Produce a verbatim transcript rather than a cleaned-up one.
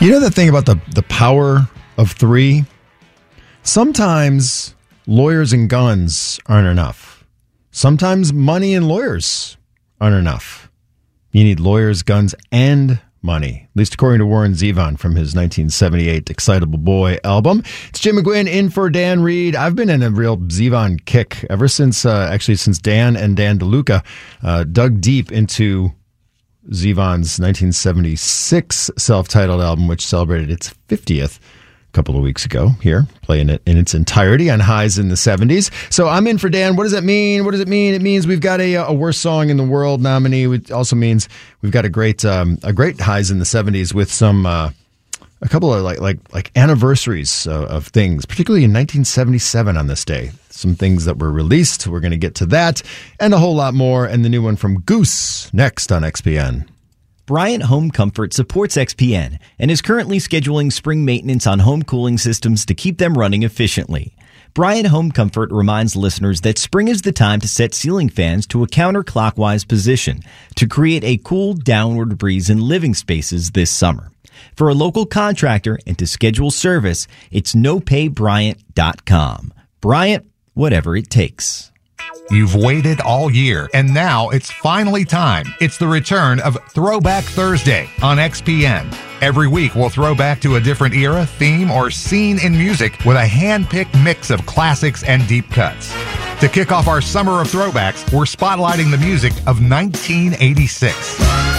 You know the thing about the, the power of three? Sometimes lawyers and guns aren't enough. Sometimes money and lawyers aren't enough. You need lawyers, guns, and money, at least according to Warren Zevon from his nineteen seventy-eight Excitable Boy album. It's Jim McGuinn in for Dan Reed. I've been in a real Zevon kick ever since, uh, actually since Dan and Dan DeLuca uh, dug deep into Zevon's nineteen seventy-six self-titled album, which celebrated its fiftieth a couple of weeks ago here, playing it in its entirety on Highs in the seventies. So I'm in for Dan. What does that mean? What does it mean? It means we've got a, a Worst Song in the World nominee. It also means we've got a great um, a great Highs in the seventies with some uh, a couple of like like like anniversaries uh, of things, particularly in nineteen seventy-seven on this day. Some things that were released. We're going to get to that and a whole lot more. And the new one from Goose next on X P N. Bryant Home Comfort supports X P N and is currently scheduling spring maintenance on home cooling systems to keep them running efficiently. Bryant Home Comfort reminds listeners that spring is the time to set ceiling fans to a counterclockwise position to create a cool downward breeze in living spaces this summer. For a local contractor and to schedule service, it's no pay bryant dot com. Bryant, whatever it takes. You've waited all year, and now it's finally time. It's the return of Throwback Thursday on X P N. Every week, we'll throw back to a different era, theme, or scene in music with a hand-picked mix of classics and deep cuts. To kick off our summer of throwbacks, we're spotlighting the music of nineteen eighty-six.